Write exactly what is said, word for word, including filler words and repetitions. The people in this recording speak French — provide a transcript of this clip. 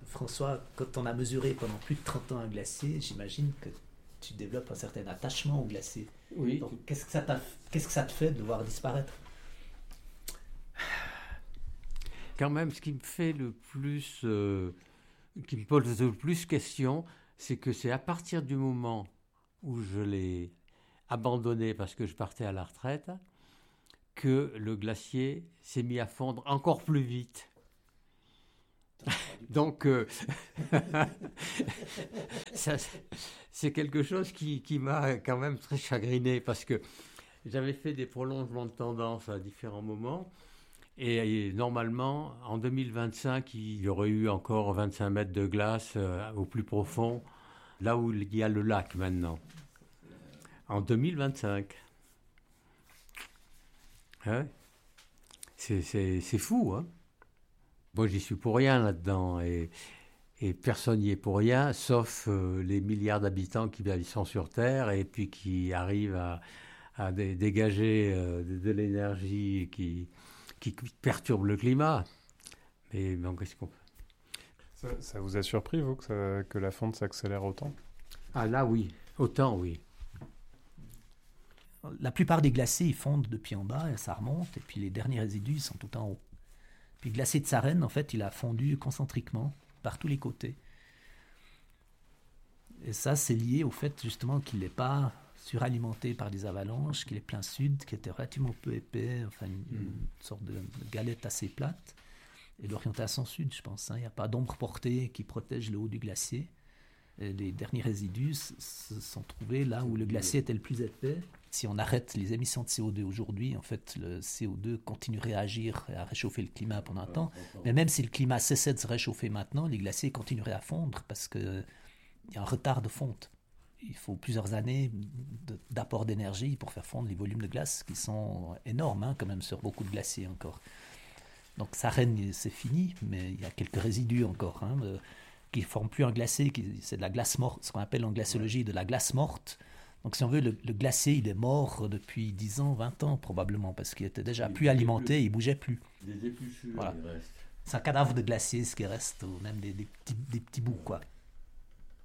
François, quand on a mesuré pendant plus de trente ans un glacier, j'imagine que tu développes un certain attachement au glacier. Oui. Donc, qu'est-ce que ça t'a, qu'est-ce que ça te fait de le voir disparaître? Quand même, ce qui me fait le plus, euh, qui me pose le plus question, c'est que c'est à partir du moment où je l'ai abandonné parce que je partais à la retraite, que le glacier s'est mis à fondre encore plus vite. Donc, euh, ça, c'est quelque chose qui, qui m'a quand même très chagriné parce que j'avais fait des prolongements de tendance à différents moments et, et normalement, en deux mille vingt-cinq, il y aurait eu encore vingt-cinq mètres de glace euh, au plus profond, là où il y a le lac maintenant. En deux mille vingt-cinq. Hein? C'est, c'est, c'est fou, hein? Moi, j'y suis pour rien là-dedans, et, et personne n'y est pour rien, sauf euh, les milliards d'habitants qui ben, ils sont sur Terre et puis qui arrivent à, à dé- dégager euh, de, de l'énergie qui, qui perturbe le climat. Mais bon, qu'est-ce qu'on peut... Ça, ça vous a surpris, vous, que, ça, que la fonte s'accélère autant? Ah là, oui. Autant, oui. La plupart des glaciers, ils fondent depuis en bas et ça remonte, et puis les derniers résidus, ils sont tout en haut. Puis le glacier de Sarenne, en fait, il a fondu concentriquement par tous les côtés. Et ça, c'est lié au fait, justement, qu'il n'est pas suralimenté par des avalanches, qu'il est plein sud, qui était relativement peu épais, enfin, une, une sorte de, de galette assez plate, et l'orientation sud, je pense. Hein. Il n'y a pas d'ombre portée qui protège le haut du glacier. Et les derniers résidus se sont trouvés là où le glacier était le plus épais. Si on arrête les émissions de C O deux aujourd'hui, en fait, le C O deux continuerait à agir et à réchauffer le climat pendant un temps. Mais même si le climat cessait de se réchauffer maintenant, les glaciers continueraient à fondre parce qu'il y a un retard de fonte. Il faut plusieurs années de, d'apport d'énergie pour faire fondre les volumes de glace qui sont énormes, hein, quand même, sur beaucoup de glaciers encore. Donc Sarenne, c'est fini, mais il y a quelques résidus encore, hein, de, qui ne forment plus un glacier, qui, c'est de la glace morte, ce qu'on appelle en glaciologie de la glace morte. Donc si on veut, le, le glacier, il est mort depuis dix ans, vingt ans probablement, parce qu'il était déjà il plus alimenté, plus. Il ne bougeait plus. Des épluchures, voilà. il reste. C'est un cadavre de glacier, ce qui reste, ou même des, des, petits, des petits bouts, quoi.